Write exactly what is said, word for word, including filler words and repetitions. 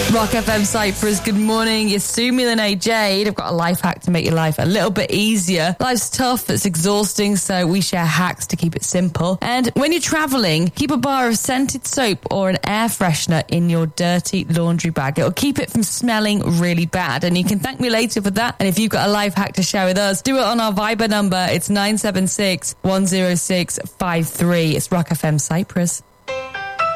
Rock F M Cyprus, good morning. It's Sumil and A Jade. I've got a life hack to make your life a little bit easier. Life's tough, it's exhausting, so we share hacks to keep it simple. And when you're traveling, keep a bar of scented soap or an air freshener in your dirty laundry bag. It'll keep it from smelling really bad. And you can thank me later for that. And if you've got a life hack to share with us, do it on our Viber number. It's nine seven six, one zero six, five three. It's Rock F M Cyprus.